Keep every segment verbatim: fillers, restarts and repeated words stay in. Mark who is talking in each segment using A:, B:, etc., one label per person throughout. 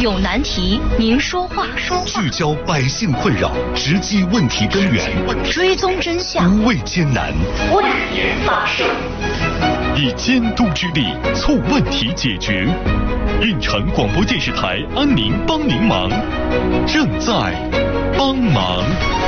A: 有难题您说话，
B: 聚焦百姓困扰，直击问题根源，
A: 追踪真相，
B: 无畏艰难，
A: 为您发声，
C: 以监督之力促问题解决。运城广播电视台安宁帮您忙，正在帮忙。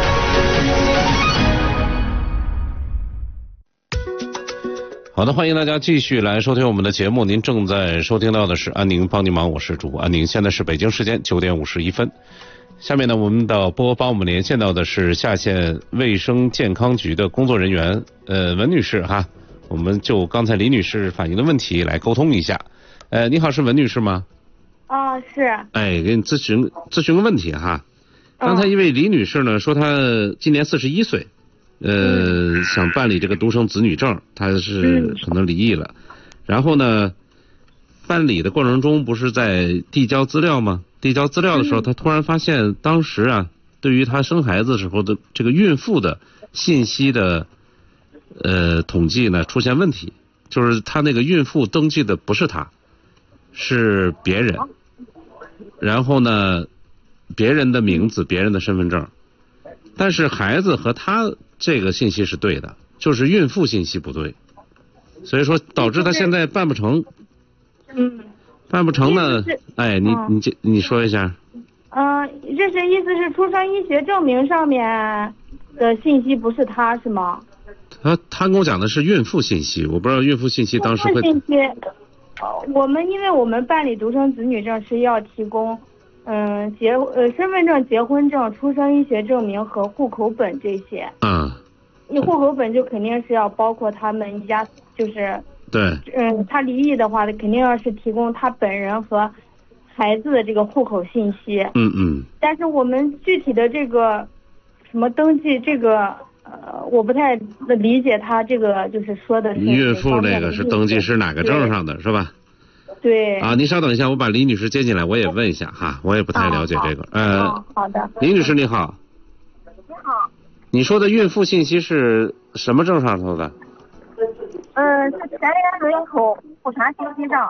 D: 好的，欢迎大家继续来收听我们的节目。您正在收听到的是安宁帮您忙，我是主播安宁。现在是北京时间九点五十一分。下面呢，我们的播帮我们连线到的是下县卫生健康局的工作人员，呃，文女士哈。我们就刚才李女士反映的问题来沟通一下。呃，你好，是文女士吗？
E: 啊、哦，是。
D: 哎，给你咨询咨询个问题哈。刚才一位李女士呢说她今年四十一岁。呃、嗯，想办理这个独生子女证，他是可能离异了，嗯、然后呢，办理的过程中不是在递交资料吗？递交资料的时候，他突然发现当时啊，对于他生孩子时候的这个孕妇的信息的呃统计呢出现问题，就是他那个孕妇登记的不是他，是别人，然后呢，别人的名字，别人的身份证，但是孩子和他这个信息是对的，就是孕妇信息不对，所以说导致他现在办不成。
E: 嗯，
D: 办不成呢？哎，你你这你说一下。
E: 嗯、呃，这是意思是出生医学证明上面的信息不是他是吗？
D: 他他跟我讲的是孕妇信息，我不知道孕妇信息当时会。
E: 信息，我们因为我们办理独生子女证是要提供。嗯，结呃身份证、结婚证、出生医学证明和户口本这些。
D: 嗯。
E: 你户口本就肯定是要包括他们一家，就是。
D: 对。
E: 嗯，他离异的话，肯定要是提供他本人和孩子的这个户口信息。
D: 嗯嗯。
E: 但是我们具体的这个什么登记这个呃，我不太理解他这个就是说的是。
D: 孕妇那个是登记是哪个证上的是吧？
E: 对
D: 啊，您稍等一下，我把李女士接进来，我也问一下哈，我也不太了解这个。
E: 啊、呃、哦，好的。
D: 李女士你好。
E: 你好。
D: 你说的孕妇信息是什么证上头的？
E: 呃，是全员人口普查信息证。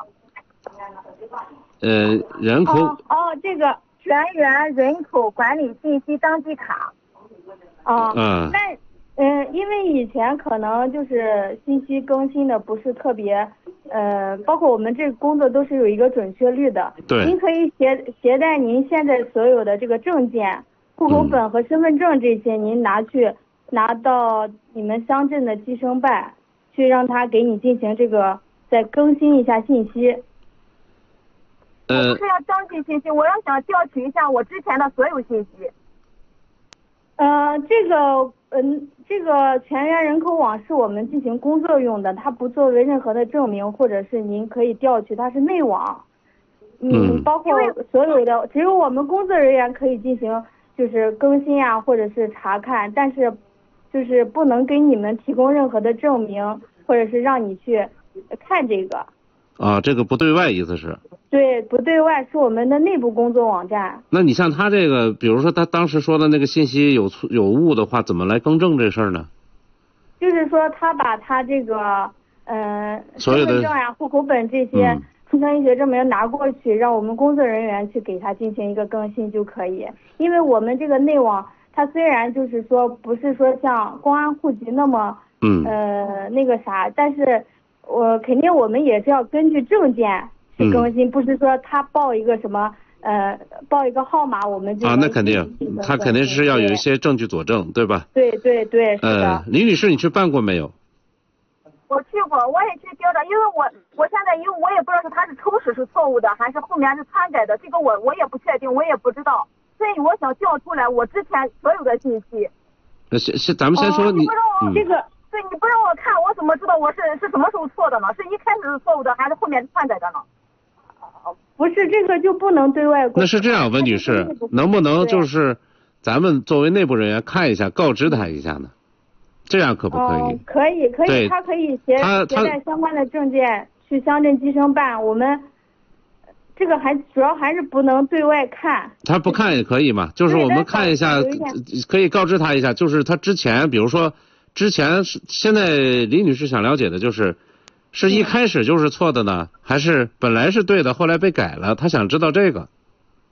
D: 呃，人口。
E: 哦，哦这个全员人口管理信息登记卡。哦。
D: 嗯。
E: 那嗯、呃，因为以前可能就是信息更新的不是特别。呃，包括我们这个工作都是有一个准确率的。
D: 对。
E: 您可以携携带您现在所有的这个证件、户口本和身份证这些，嗯、您拿去拿到你们乡镇的计生办，去让他给你进行这个再更新一下信息。
D: 呃。
E: 我不是要登记信息，我要想调取一下我之前的所有信息。呃，这个嗯。这个全员人口网是我们进行工作用的，它不作为任何的证明，或者是您可以调取，它是内网。嗯，包括所有的，只有我们工作人员可以进行就是更新啊，或者是查看，但是就是不能给你们提供任何的证明，或者是让你去看这个。
D: 啊，这个不对外意思是？
E: 对，不对外是我们的内部工作网站。
D: 那你像他这个，比如说他当时说的那个信息有错有误的话，怎么来更正这事儿呢？
E: 就是说他把他这个嗯、呃、
D: 身份
E: 证呀、户口本这些、嗯、出生医学证明拿过去，让我们工作人员去给他进行一个更新就可以。因为我们这个内网，它虽然就是说不是说像公安户籍那么
D: 嗯
E: 呃那个啥，但是我、呃、肯定我们也是要根据证件去更新，
D: 嗯、
E: 不是说他报一个什么呃报一个号码我们就
D: 啊，那肯定，他肯定是要有一些证据佐证，对吧？
E: 对对对，是的。
D: 呃，李女士，你去办过没有？
E: 我去过，我也去交的，因为我我现在因为我也不知道是他是抽实是错误的，还是后面是篡改的，这个我我也不确定，我也不知道，所以我想调出来我之前所有的信息。
D: 那先先咱们先说、哦、你，
E: 你不让我、嗯、这个，对你不让我看，我怎么知道我是是什么时候错的呢？是一开始是错误的，还是后面是篡改的呢？不是这个就不能对外公布。
D: 那是这样，温女士，能不能就是咱们作为内部人员看一下，告知他一下呢？这样可不可以？
E: 哦、可以，可以，他可以携携带相关的证件去乡镇计生办。我们这个还主要还是不能对外看。
D: 他不看也可以嘛，就是我们看一下，可以告知他一下，就是他之前，比如说之前是现在李女士想了解的就是。是一开始就是错的呢，还是本来是对的，后来被改了？他想知道这个。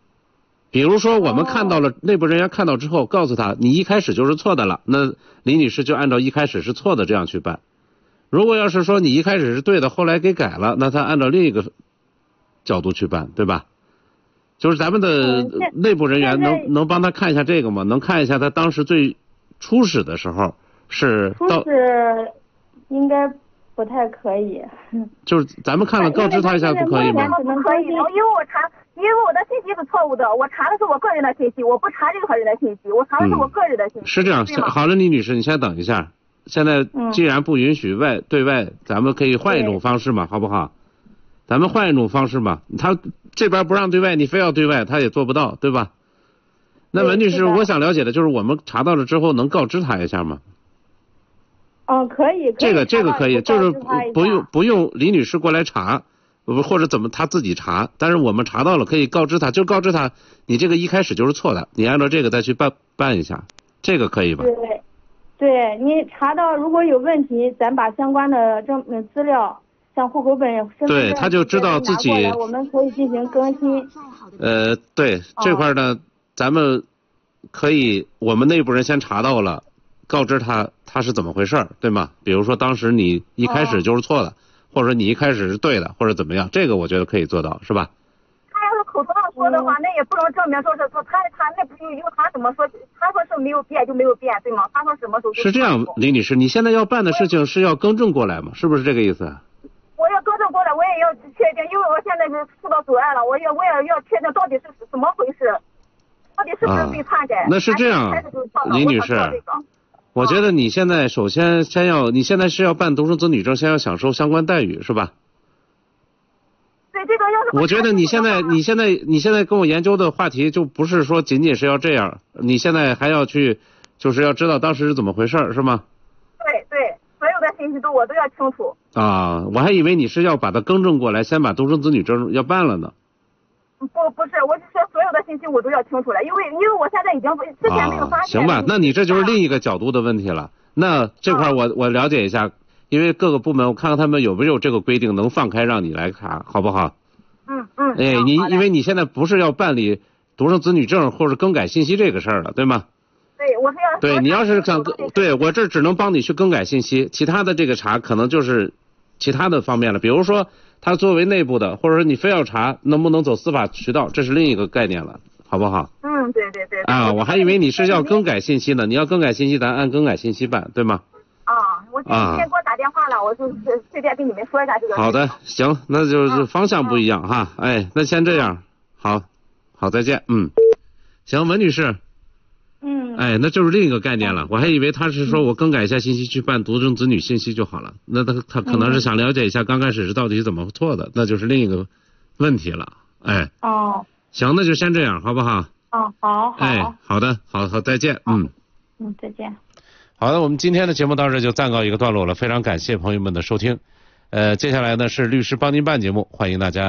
D: 比如说我们看到了，内部人员看到之后，告诉他你一开始就是错的了，那李女士就按照一开始是错的这样去办。如果要是说你一开始是对的，后来给改了，那他按照另一个角度去办，对吧？就是咱们的内部人员能能帮他看一下这个吗？能看一下他当时最初始的时候是到。初
E: 始应该不太可以。
D: 就是咱们看了告知他一下不可以吗？
E: 不可以，因为我查，因为我的信息是错误的，我查的是我个人的信息，我不查任何人的信息，我查的是我个人的信息。
D: 嗯、是这样，好了，李女士，你先等一下。现在既然不允许外、嗯、对外，咱们可以换一种方式嘛，好不好？咱们换一种方式嘛。他这边不让对外，你非要对外，他也做不到，对吧？那文女士，我想了解的就是我们查到了之后，能告知他一下吗？
E: 嗯，可以。
D: 这个这个可以，就是不用不用李女士过来查，或者怎么他自己查，但是我们查到了，可以告知他，就告知他，你这个一开始就是错的，你按照这个再去办办一下，这个可以吧？
E: 对。对，你查到如果有问题，咱把相关的证资料，像户口本、身份证，
D: 对，他就知道自己，
E: 我们可以进行更新。
D: 呃，对这块呢，咱们可以，我们内部人先查到了，告知他他是怎么回事，对吗？比如说当时你一开始就是错的，哦、或者说你一开始是对的，或者怎么样，这个我觉得可以做到，是吧？
E: 他要是口头上说的话，嗯、那也不能证明说是说他他那不用他怎么说？他说是没有变就没有变，对吗？他说什么时候
D: 是这样，李女士，你现在要办的事情是要更正过来吗？是不是这个意思？
E: 我要更正过来，我也要确定，因为我现在是受到阻碍了，我也我也要确定到底是怎么回事，到底是不是被篡改？
D: 啊、那是这样，李女士。我觉得你现在首先先要，你现在是要办独生子女证，先要享受相关待遇，是吧？
E: 对，这个要是
D: 我觉得你现在你现在你现在跟我研究的话题就不是说仅仅是要这样，你现在还要去，就是要知道当时是怎么回事，是吗？
E: 对对，所有的信息都我都要清楚。啊，
D: 我还以为你是要把它更正过来，先把独生子女证要办了呢。
E: 不不是，我是说所有的信息我都要清楚了，因为因为我现在已经之前没有发现。
D: 啊、行吧，那你这就是另一个角度的问题了。那这块我、啊、我了解一下，因为各个部门我看看他们有没有这个规定能放开让你来查，好不好？
E: 嗯嗯。
D: 哎，你因为你现在不是要办理独生子女证或者更改信息这个事儿了，对吗？
E: 对，我是要。
D: 对，你要是想，对我这只能帮你去更改信息，其他的这个查可能就是其他的方面了，比如说。他作为内部的，或者说你非要查能不能走司法渠道，这是另一个概念了，好不好？
E: 嗯，对对对。
D: 啊，我还以为你是要更改信息呢，你要更改信息，咱按更改信息办，对吗？
E: 啊，我今天给我打电话了，我就是随便跟你们说一下这个。
D: 好的，行，那就是方向不一样、嗯、哈，哎，那先这样，好，好，再见，嗯，行，文女士。
E: 嗯，
D: 哎，那就是另一个概念了。我还以为他是说我更改一下信息去办独生子女信息就好了。那他他可能是想了解一下刚开始是到底是怎么错的，那就是另一个问题了。哎，
E: 哦，
D: 行，那就先这样，好不好？
E: 哦，好，好，
D: 哎，好的，好好，再见，嗯，
E: 嗯，再见。
D: 好的，我们今天的节目到这就暂告一个段落了，非常感谢朋友们的收听。呃，接下来呢是律师帮您办节目，欢迎大家。